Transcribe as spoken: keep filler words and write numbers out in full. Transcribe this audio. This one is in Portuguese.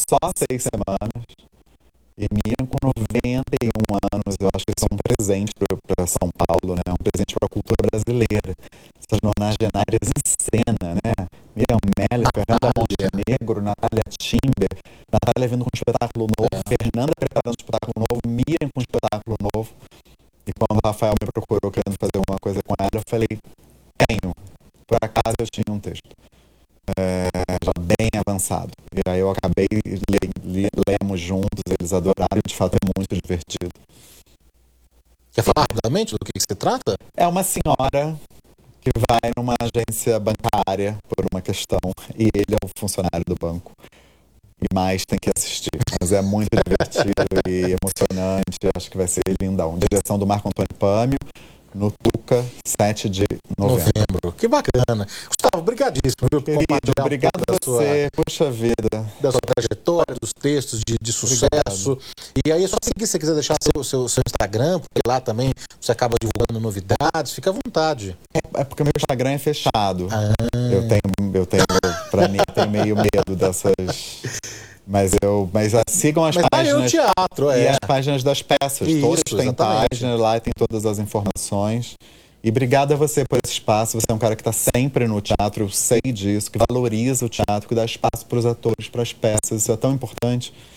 só seis semanas. E Miriam com noventa e um anos, eu acho que isso é um presente para São Paulo, né? Um presente para a cultura brasileira. Essas nonagenárias em cena, né? Miriam Mello, Fernanda Montenegro, Natália Timber, Natália vindo com um espetáculo novo, é. Fernanda preparando um espetáculo novo, Miriam com um espetáculo novo. E quando o Rafael me procurou querendo fazer uma coisa com ela, eu falei, tenho. Por acaso eu tinha um texto. É, já bem avançado. E aí eu acabei, le, le, lemos juntos, eles adoraram, de fato é muito divertido. Quer falar rapidamente do que, que se trata? É uma senhora que vai numa agência bancária por uma questão, e ele é o funcionário do banco. E mais tem que assistir. Mas é muito divertido e emocionante, acho que vai ser lindão. Direção do Marco Antônio Pâmio, no Tuca, sete de novembro. novembro. Que bacana. Gustavo, brigadíssimo, viu, por Querido, obrigado um a você. Sua, Puxa vida. Da sua trajetória, dos textos de, de sucesso. Obrigado. E aí é só seguir, se você quiser deixar seu, seu, seu Instagram, porque lá também você acaba divulgando novidades, fica à vontade. É, é porque meu Instagram é fechado. Ah. Eu tenho, eu tenho, pra mim, eu tenho meio medo dessas... Mas, eu, mas uh, sigam as mas páginas. Tá o teatro, é. E as páginas das peças. Isso, todas têm exatamente. página, lá tem todas as informações. E obrigado a você por esse espaço. Você é um cara que está sempre no teatro, eu sei disso, que valoriza o teatro, que dá espaço para os atores, para as peças. Isso é tão importante.